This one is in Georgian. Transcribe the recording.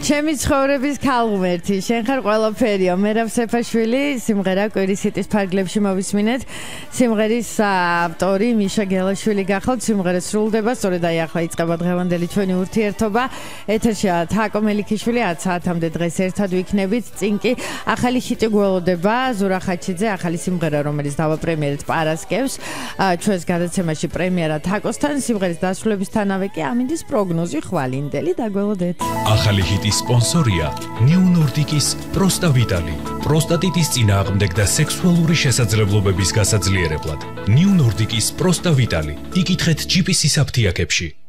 ჩემი ცხოვრების ქალღმერთი, შენ ხარ ყველაფერია. მერაბ სეფაშვილი, სიმღერა კვირის ჰიტის ფარგლებში მოვისმინეთ. სიმღერის ავტორი მიშა გელაშვილი გახავთ. სიმღერა სრულდება, სწორედ აი ახლა იწყება დღევანდელი ჩვენი ურთიერთობა. ეთერშია თაკო მელიქიშვილი 10 საათამდე დღეს ერთად ვიქნებით. წინ კი ახალი ჰიტი გველოდება, ზურა ხაჩიძე, ახალი სიმღერა, რომელიც დავაპრემიერეთ პარასკევს. ჩვენს გადაცემაში პრემიერა თაკოსთან, სიმღერის დასრულებისთანავე კი ამინდის პროგნოზი ხვალინდელი დაგველოდეთ. ახალი ჰიტის სპონსორია New Nordic-ის პროსტავიტალი. პროსტატიტის წინააღმდეგ და სექსუალური შესაძლებლობების გასაძლიერებლად. New Nordic-ის პროსტავიტალი. იკითხეთ GPC-ის აფთიაქებში.